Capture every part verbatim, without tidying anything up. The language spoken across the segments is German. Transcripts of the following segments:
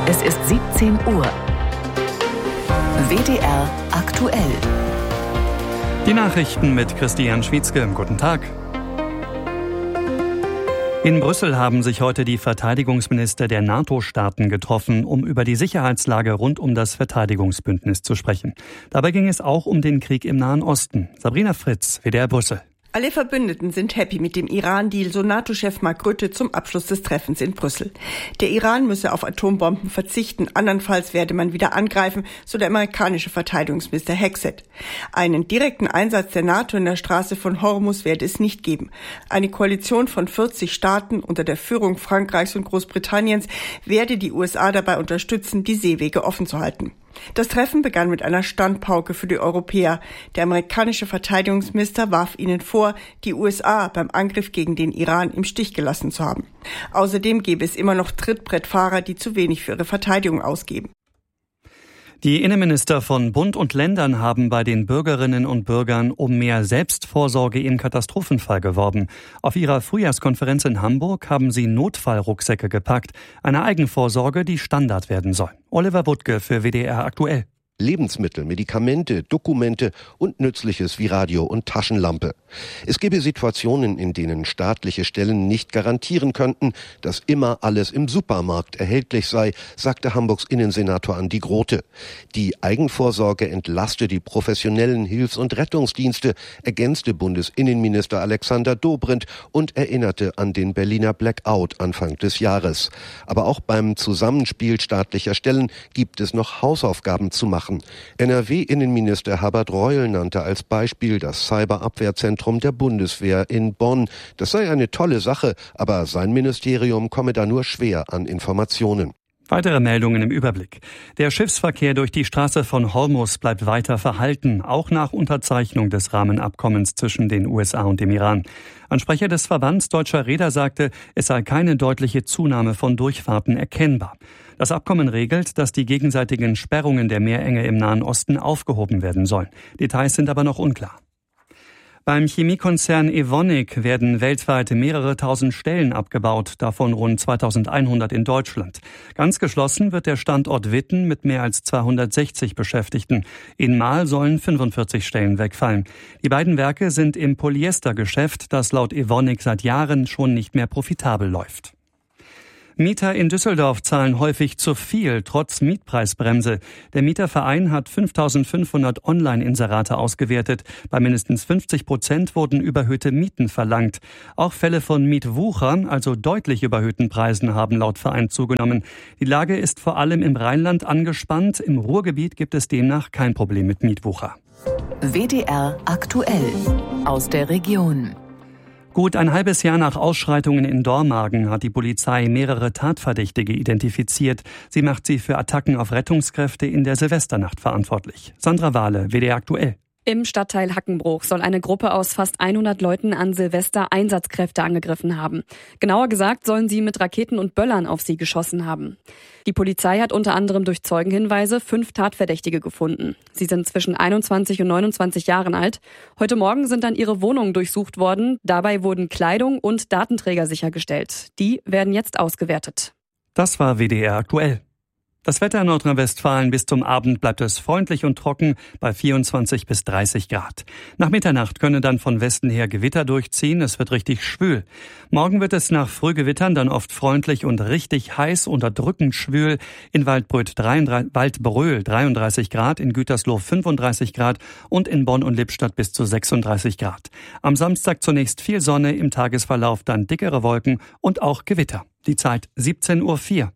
Es ist siebzehn Uhr. W D R aktuell. Die Nachrichten mit Christian Schwietzke. Guten Tag. In Brüssel haben sich heute die Verteidigungsminister der NATO-Staaten getroffen, um über die Sicherheitslage rund um das Verteidigungsbündnis zu sprechen. Dabei ging es auch um den Krieg im Nahen Osten. Sabrina Fritz, W D R Brüssel. Alle Verbündeten sind happy mit dem Iran-Deal, so NATO-Chef Mark Rutte zum Abschluss des Treffens in Brüssel. Der Iran müsse auf Atombomben verzichten, andernfalls werde man wieder angreifen, so der amerikanische Verteidigungsminister Hegseth. Einen direkten Einsatz der NATO in der Straße von Hormuz werde es nicht geben. Eine Koalition von vierzig Staaten unter der Führung Frankreichs und Großbritanniens werde die U S A dabei unterstützen, die Seewege offen zu halten. Das Treffen begann mit einer Standpauke für die Europäer. Der amerikanische Verteidigungsminister warf ihnen vor, die U S A beim Angriff gegen den Iran im Stich gelassen zu haben. Außerdem gäbe es immer noch Trittbrettfahrer, die zu wenig für ihre Verteidigung ausgeben. Die Innenminister von Bund und Ländern haben bei den Bürgerinnen und Bürgern um mehr Selbstvorsorge im Katastrophenfall geworben. Auf ihrer Frühjahrskonferenz in Hamburg haben sie Notfallrucksäcke gepackt, eine Eigenvorsorge, die Standard werden soll. Oliver Wuttke für W D R aktuell. Lebensmittel, Medikamente, Dokumente und Nützliches wie Radio und Taschenlampe. Es gäbe Situationen, in denen staatliche Stellen nicht garantieren könnten, dass immer alles im Supermarkt erhältlich sei, sagte Hamburgs Innensenator Andi Grote. Die Eigenvorsorge entlaste die professionellen Hilfs- und Rettungsdienste, ergänzte Bundesinnenminister Alexander Dobrindt und erinnerte an den Berliner Blackout Anfang des Jahres. Aber auch beim Zusammenspiel staatlicher Stellen gibt es noch Hausaufgaben zu machen. N R W-Innenminister Herbert Reul nannte als Beispiel das Cyberabwehrzentrum der Bundeswehr in Bonn. Das sei eine tolle Sache, aber sein Ministerium komme da nur schwer an Informationen. Weitere Meldungen im Überblick. Der Schiffsverkehr durch die Straße von Hormuz bleibt weiter verhalten, auch nach Unterzeichnung des Rahmenabkommens zwischen den U S A und dem Iran. Ein Sprecher des Verbands deutscher Reeder sagte, es sei keine deutliche Zunahme von Durchfahrten erkennbar. Das Abkommen regelt, dass die gegenseitigen Sperrungen der Meerenge im Nahen Osten aufgehoben werden sollen. Details sind aber noch unklar. Beim Chemiekonzern Evonik werden weltweit mehrere tausend Stellen abgebaut, davon rund zweitausendeinhundert in Deutschland. Ganz geschlossen wird der Standort Witten mit mehr als zweihundertsechzig Beschäftigten. In Marl sollen fünfundvierzig Stellen wegfallen. Die beiden Werke sind im Polyestergeschäft, das laut Evonik seit Jahren schon nicht mehr profitabel läuft. Mieter in Düsseldorf zahlen häufig zu viel, trotz Mietpreisbremse. Der Mieterverein hat fünftausendfünfhundert Online-Inserate ausgewertet. Bei mindestens fünfzig Prozent wurden überhöhte Mieten verlangt. Auch Fälle von Mietwuchern, also deutlich überhöhten Preisen, haben laut Verein zugenommen. Die Lage ist vor allem im Rheinland angespannt. Im Ruhrgebiet gibt es demnach kein Problem mit Mietwucher. W D R aktuell aus der Region. Gut ein halbes Jahr nach Ausschreitungen in Dormagen hat die Polizei mehrere Tatverdächtige identifiziert. Sie macht sie für Attacken auf Rettungskräfte in der Silvesternacht verantwortlich. Sandra Wahle, W D R aktuell. Im Stadtteil Hackenbruch soll eine Gruppe aus fast hundert Leuten an Silvester Einsatzkräfte angegriffen haben. Genauer gesagt sollen sie mit Raketen und Böllern auf sie geschossen haben. Die Polizei hat unter anderem durch Zeugenhinweise fünf Tatverdächtige gefunden. Sie sind zwischen einundzwanzig und neunundzwanzig Jahren alt. Heute Morgen sind dann ihre Wohnungen durchsucht worden. Dabei wurden Kleidung und Datenträger sichergestellt. Die werden jetzt ausgewertet. Das war W D R aktuell. Das Wetter in Nordrhein-Westfalen: bis zum Abend bleibt es freundlich und trocken bei vierundzwanzig bis dreißig Grad. Nach Mitternacht können dann von Westen her Gewitter durchziehen. Es wird richtig schwül. Morgen wird es nach Frühgewittern dann oft freundlich und richtig heiß oder drückend schwül. In Waldbröl dreiunddreißig Grad, in Gütersloh fünfunddreißig Grad und in Bonn und Lippstadt bis zu sechsunddreißig Grad. Am Samstag zunächst viel Sonne, im Tagesverlauf dann dickere Wolken und auch Gewitter. Die Zeit siebzehn Uhr vier.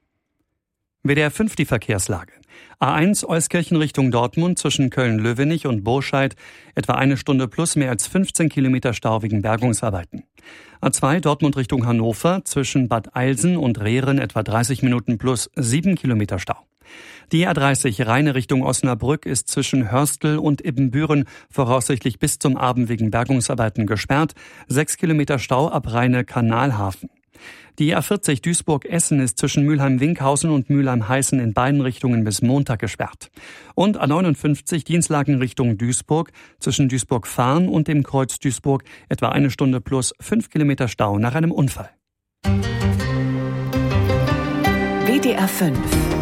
W D R fünf die Verkehrslage. A eins Euskirchen Richtung Dortmund zwischen Köln-Löwenich und Burscheid. Etwa eine Stunde plus mehr als fünfzehn Kilometer Stau wegen Bergungsarbeiten. A zwei Dortmund Richtung Hannover zwischen Bad Eilsen und Rehren etwa dreißig Minuten plus sieben Kilometer Stau. Die A dreißig Rheine Richtung Osnabrück ist zwischen Hörstel und Ibbenbüren voraussichtlich bis zum Abend wegen Bergungsarbeiten gesperrt. Sechs Kilometer Stau ab Rheine-Kanalhafen. Die A vierzig Duisburg-Essen ist zwischen Mülheim-Winkhausen und Mülheim-Heißen in beiden Richtungen bis Montag gesperrt. Und A neunundfünfzig Dienstlaken Richtung Duisburg zwischen Duisburg-Farn und dem Kreuz Duisburg etwa eine Stunde plus fünf Kilometer Stau nach einem Unfall. W D R fünf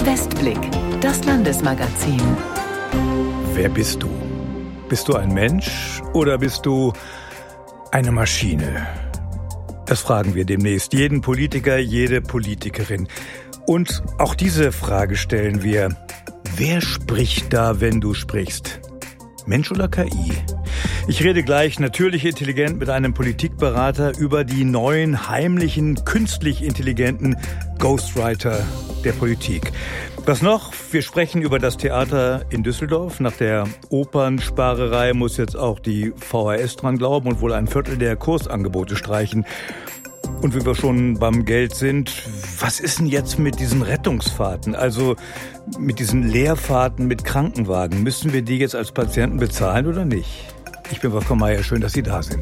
Westblick, das Landesmagazin. Wer bist du? Bist du ein Mensch oder bist du eine Maschine? Das fragen wir demnächst jeden Politiker, jede Politikerin. Und auch diese Frage stellen wir. Wer spricht da, wenn du sprichst? Mensch oder K I? Ich rede gleich natürlich intelligent mit einem Politikberater über die neuen, heimlichen, künstlich intelligenten Ghostwriter der Politik. Was noch? Wir sprechen über das Theater in Düsseldorf. Nach der Opernsparerei muss jetzt auch die V H S dran glauben und wohl ein Viertel der Kursangebote streichen. Und wie wir schon beim Geld sind, was ist denn jetzt mit diesen Rettungsfahrten? Also mit diesen Leerfahrten mit Krankenwagen. Müssen wir die jetzt als Patienten bezahlen oder nicht? Ich bin Wolfgang Meier, schön, dass Sie da sind.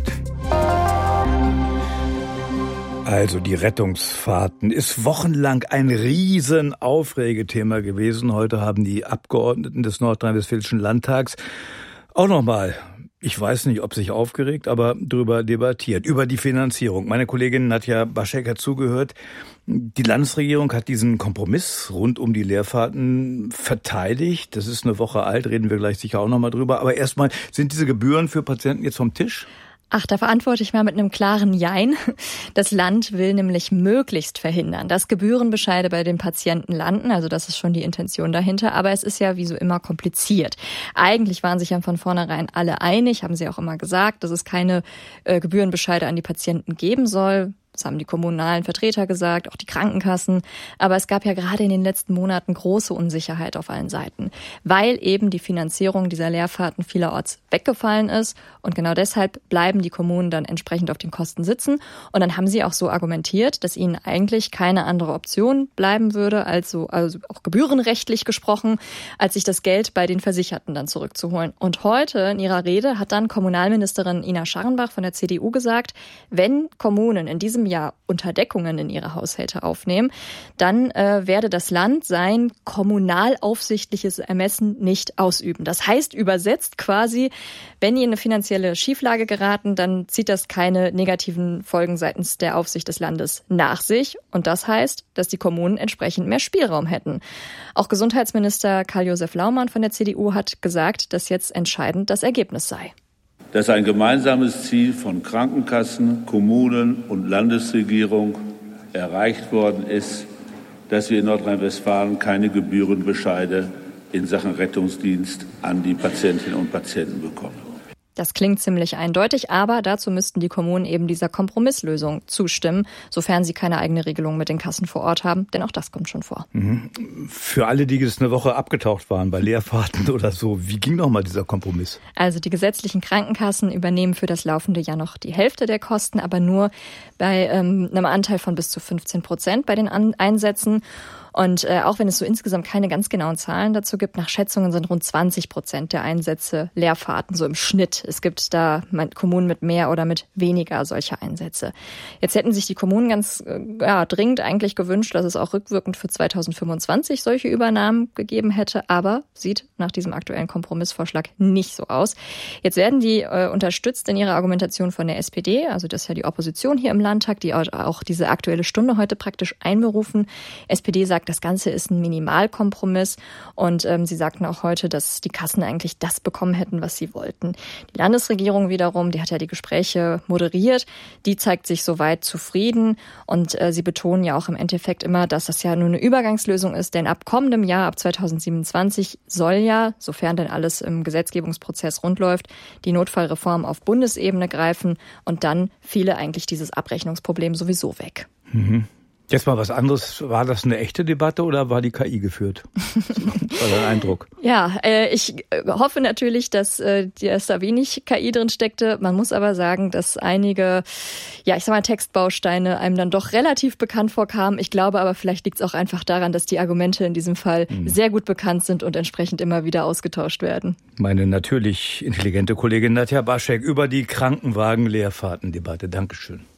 Also die Rettungsfahrten ist wochenlang ein riesen Aufregethema gewesen. Heute haben die Abgeordneten des Nordrhein-Westfälischen Landtags auch nochmal, ich weiß nicht, ob sich aufgeregt, aber darüber debattiert, über die Finanzierung. Meine Kollegin Nadja Baschek hat zugehört. Die Landesregierung hat diesen Kompromiss rund um die Leerfahrten verteidigt. Das ist eine Woche alt, reden wir gleich sicher auch nochmal drüber. Aber erstmal, sind diese Gebühren für Patienten jetzt vom Tisch? Ach, da verantworte ich mal mit einem klaren Jein. Das Land will nämlich möglichst verhindern, dass Gebührenbescheide bei den Patienten landen. Also das ist schon die Intention dahinter. Aber es ist ja wie so immer kompliziert. Eigentlich waren sich ja von vornherein alle einig, haben sie auch immer gesagt, dass es keine äh, Gebührenbescheide an die Patienten geben soll. Das haben die kommunalen Vertreter gesagt, auch die Krankenkassen. Aber es gab ja gerade in den letzten Monaten große Unsicherheit auf allen Seiten, weil eben die Finanzierung dieser Leerfahrten vielerorts weggefallen ist. Und genau deshalb bleiben die Kommunen dann entsprechend auf den Kosten sitzen. Und dann haben sie auch so argumentiert, dass ihnen eigentlich keine andere Option bleiben würde, als so, also auch gebührenrechtlich gesprochen, als sich das Geld bei den Versicherten dann zurückzuholen. Und heute in ihrer Rede hat dann Kommunalministerin Ina Scharrenbach von der C D U gesagt, wenn Kommunen in diesem Jahr Unterdeckungen in ihre Haushalte aufnehmen, dann äh, werde das Land sein kommunalaufsichtliches Ermessen nicht ausüben. Das heißt übersetzt quasi, wenn die in eine finanzielle Schieflage geraten, dann zieht das keine negativen Folgen seitens der Aufsicht des Landes nach sich. Und das heißt, dass die Kommunen entsprechend mehr Spielraum hätten. Auch Gesundheitsminister Karl-Josef Laumann von der C D U hat gesagt, dass jetzt entscheidend das Ergebnis sei. Dass ein gemeinsames Ziel von Krankenkassen, Kommunen und Landesregierung erreicht worden ist, dass wir in Nordrhein-Westfalen keine Gebührenbescheide in Sachen Rettungsdienst an die Patientinnen und Patienten bekommen. Das klingt ziemlich eindeutig, aber dazu müssten die Kommunen eben dieser Kompromisslösung zustimmen, sofern sie keine eigene Regelung mit den Kassen vor Ort haben, denn auch das kommt schon vor. Mhm. Für alle, die jetzt eine Woche abgetaucht waren bei Leerfahrten oder so, wie ging nochmal dieser Kompromiss? Also die gesetzlichen Krankenkassen übernehmen für das laufende Jahr noch die Hälfte der Kosten, aber nur bei ähm, einem Anteil von bis zu fünfzehn Prozent bei den An- Einsätzen. Und äh, auch wenn es so insgesamt keine ganz genauen Zahlen dazu gibt, nach Schätzungen sind rund zwanzig Prozent der Einsätze Leerfahrten, so im Schnitt. Es gibt da Kommunen mit mehr oder mit weniger solcher Einsätze. Jetzt hätten sich die Kommunen ganz äh, ja, dringend eigentlich gewünscht, dass es auch rückwirkend für zweitausendfünfundzwanzig solche Übernahmen gegeben hätte, aber sieht nach diesem aktuellen Kompromissvorschlag nicht so aus. Jetzt werden die äh, unterstützt in ihrer Argumentation von der S P D, also das ist ja die Opposition hier im Landtag, die auch diese Aktuelle Stunde heute praktisch einberufen. S P D sagt, das Ganze ist ein Minimalkompromiss und ähm, sie sagten auch heute, dass die Kassen eigentlich das bekommen hätten, was sie wollten. Die Landesregierung wiederum, die hat ja die Gespräche moderiert, die zeigt sich soweit zufrieden und äh, sie betonen ja auch im Endeffekt immer, dass das ja nur eine Übergangslösung ist, denn ab kommendem Jahr, ab zweitausendsiebenundzwanzig, soll ja, sofern denn alles im Gesetzgebungsprozess rund läuft, die Notfallreform auf Bundesebene greifen und dann fiele eigentlich dieses Abrechnungsproblem sowieso weg. Mhm. Jetzt mal was anderes. War das eine echte Debatte oder war die K I geführt? Das war dein Eindruck. Ja, äh, ich hoffe natürlich, dass, äh, dass da wenig K I drin steckte. Man muss aber sagen, dass einige, ja, ich sag mal, Textbausteine einem dann doch relativ bekannt vorkamen. Ich glaube aber, vielleicht liegt es auch einfach daran, dass die Argumente in diesem Fall mhm. sehr gut bekannt sind und entsprechend immer wieder ausgetauscht werden. Meine natürlich intelligente Kollegin Nadja Baschek über die Krankenwagen-Leerfahrten-Debatte. Dankeschön.